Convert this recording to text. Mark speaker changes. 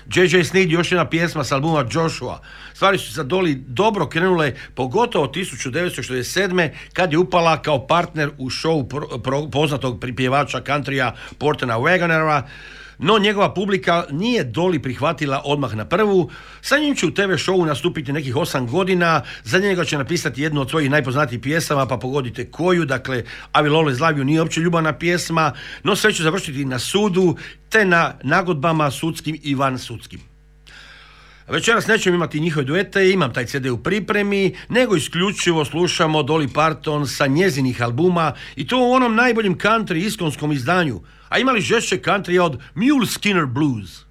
Speaker 1: J.J. Sneed, još jedna pjesma s albuma Joshua. Stvari su sa Dolly dobro krenule, pogotovo 1967. kad je upala kao partner u show poznatog pjevača countrya Portona Wagonera. No njegova publika nije Dolly prihvatila odmah na prvu. Sa njim će u TV showu nastupiti nekih 8 godina. Za njega će napisati jednu od svojih najpoznatijih pjesama, pa pogodite koju. Dakle, I Will Always Love You nije opće ljubavna pjesma, no sve će završiti na sudu te na nagodbama sudskim i vansudskim. Večeras nećemo imati njihove duete, imam taj CD u pripremi, nego isključivo slušamo Dolly Parton sa njezinih albuma i to u onom najboljem country iskonskom izdanju. A imali žešće country od Mule Skinner Blues.